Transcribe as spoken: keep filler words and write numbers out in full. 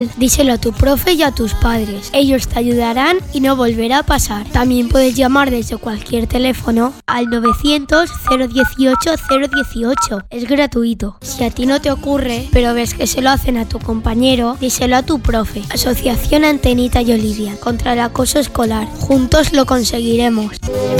Díselo a tu profe y a tus padres. Ellos te ayudarán y no volverá a pasar. También puedes llamar desde cualquier teléfono al novecientos cero dieciocho cero dieciocho. Es gratuito. Si a ti no te ocurre, pero ves que se lo hacen a tu compañero, díselo a tu profe. Asociación Antenita y Olivia contra el acoso escolar. Juntos lo conseguiremos.